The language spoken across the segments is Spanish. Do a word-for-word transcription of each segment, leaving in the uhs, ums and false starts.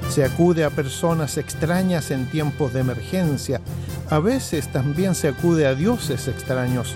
Se acude a personas extrañas en tiempos de emergencia. A veces también se acude a dioses extraños.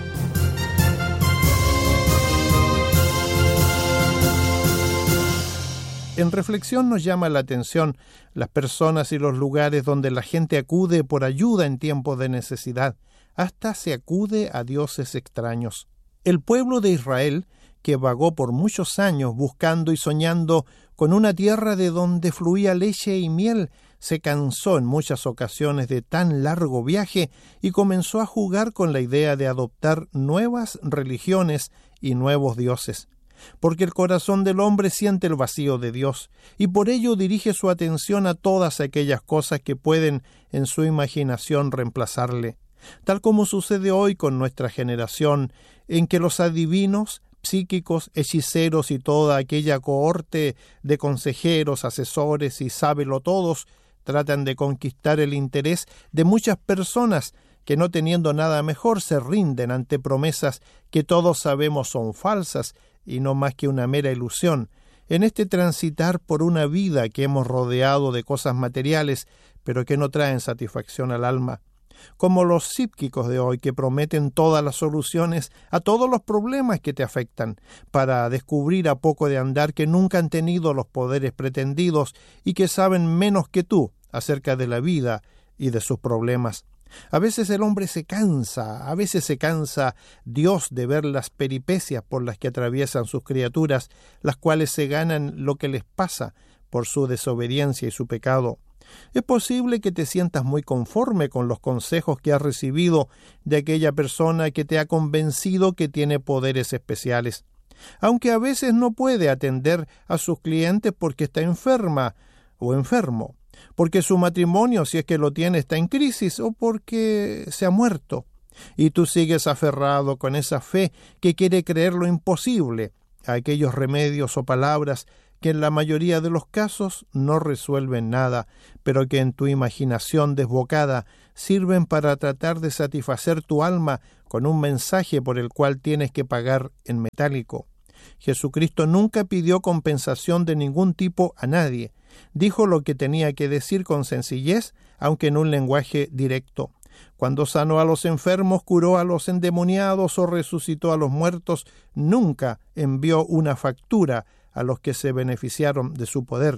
En reflexión nos llama la atención las personas y los lugares donde la gente acude por ayuda en tiempos de necesidad. Hasta se acude a dioses extraños. El pueblo de Israel, que vagó por muchos años buscando y soñando con una tierra de donde fluía leche y miel, se cansó en muchas ocasiones de tan largo viaje y comenzó a jugar con la idea de adoptar nuevas religiones y nuevos dioses. Porque el corazón del hombre siente el vacío de Dios, y por ello dirige su atención a todas aquellas cosas que pueden en su imaginación reemplazarle. Tal como sucede hoy con nuestra generación, en que los adivinos, psíquicos, hechiceros y toda aquella cohorte de consejeros, asesores y sábelotodos tratan de conquistar el interés de muchas personas que, no teniendo nada mejor, se rinden ante promesas que todos sabemos son falsas y no más que una mera ilusión, en este transitar por una vida que hemos rodeado de cosas materiales, pero que no traen satisfacción al alma. Como los psíquicos de hoy, que prometen todas las soluciones a todos los problemas que te afectan, para descubrir a poco de andar que nunca han tenido los poderes pretendidos y que saben menos que tú acerca de la vida y de sus problemas. A veces el hombre se cansa, a veces se cansa Dios de ver las peripecias por las que atraviesan sus criaturas, las cuales se ganan lo que les pasa por su desobediencia y su pecado. Es posible que te sientas muy conforme con los consejos que has recibido de aquella persona que te ha convencido que tiene poderes especiales, aunque a veces no puede atender a sus clientes porque está enferma o enfermo, porque su matrimonio, si es que lo tiene, está en crisis, o porque se ha muerto, y tú sigues aferrado con esa fe que quiere creer lo imposible a aquellos remedios o palabras que en la mayoría de los casos no resuelven nada, pero que en tu imaginación desbocada sirven para tratar de satisfacer tu alma con un mensaje por el cual tienes que pagar en metálico. Jesucristo nunca pidió compensación de ningún tipo a nadie. Dijo lo que tenía que decir con sencillez, aunque en un lenguaje directo. Cuando sanó a los enfermos, curó a los endemoniados o resucitó a los muertos, nunca envió una factura a los que se beneficiaron de su poder.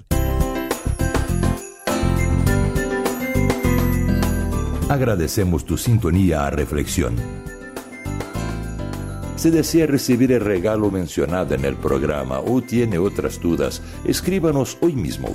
Agradecemos tu sintonía a Reflexión. Si desea recibir el regalo mencionado en el programa o tiene otras dudas, escríbanos hoy mismo.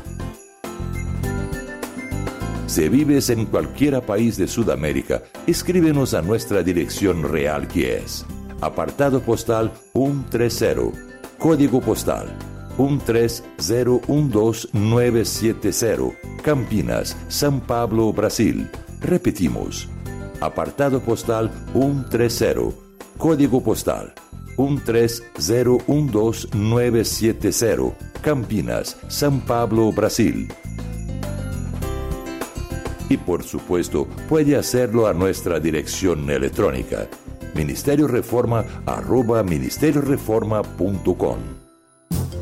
Si vives en cualquier país de Sudamérica, escríbenos a nuestra dirección real, que es apartado postal ciento treinta, código postal uno tres cero uno dos nueve siete cero, Campinas, São Paulo, Brasil. Repetimos, apartado postal ciento treinta, código postal uno tres cero uno dos nueve siete cero, Campinas, São Paulo, Brasil. Y por supuesto, puede hacerlo a nuestra dirección electrónica, ministerio reforma arroba ministerio reforma punto com.